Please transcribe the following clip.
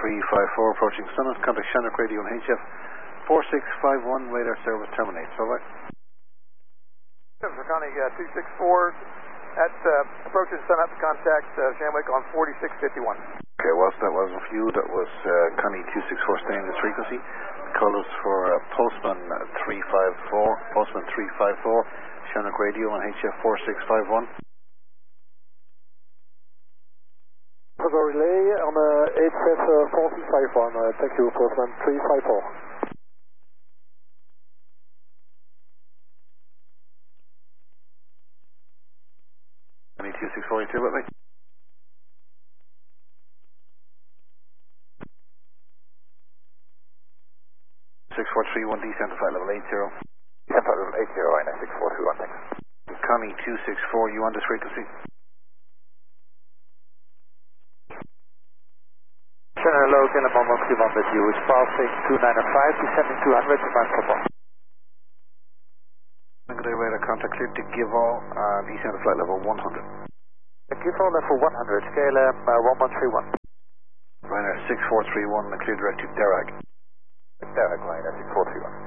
354 approaching Summit, contact Shannock Radio on HF 4651, radar service terminates. Over. Connie 264 at approaching Summit, contact Shanwick on 4651. Okay, whilst that wasn't for you, that was Connie 264 staying this frequency. Colours for Postman 354, Postman 354, Shannock Radio on HF 4651. Relay on HF 4651, thank you, Postman 354. Connie 2642 with me. 6431, descent to flight level 80. Descent flight level 80, INS 6421, thanks. Connie 264, you on this frequency? Shannon low, Kilometer 131 with you, is passing 295, descending 200 to my football. Good radar contact cleared to give all, descent to flight level 100. Give all level 100, KLM 1131. Ryanair 6431, clear direct to Derag. Derek, Ryanair 6431.